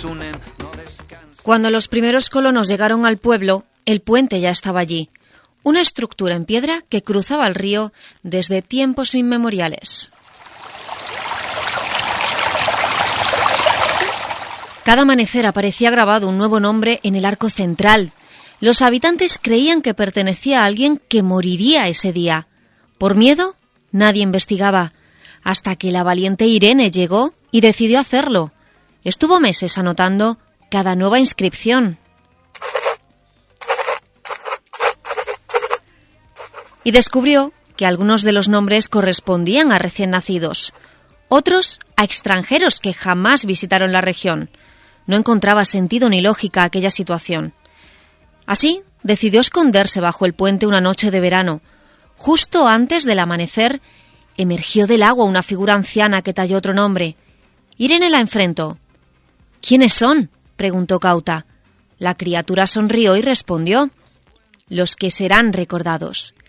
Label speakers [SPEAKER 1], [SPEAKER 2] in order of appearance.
[SPEAKER 1] Cuando los primeros colonos llegaron al pueblo, el puente ya estaba allí, una estructura en piedra que cruzaba el río desde tiempos inmemoriales. Cada amanecer aparecía grabado un nuevo nombre en el arco central. Los habitantes creían que pertenecía a alguien que moriría ese día. Por miedo, nadie investigaba, hasta que la valiente Irene llegó y decidió hacerlo. Estuvo meses anotando cada nueva inscripción. Y descubrió que algunos de los nombres correspondían a recién nacidos, otros a extranjeros que jamás visitaron la región. No encontraba sentido ni lógica a aquella situación. Así, decidió esconderse bajo el puente una noche de verano. Justo antes del amanecer, emergió del agua una figura anciana que talló otro nombre. Irene la enfrentó. «¿Quiénes son?», preguntó cauta. La criatura sonrió y respondió: «Los que serán recordados».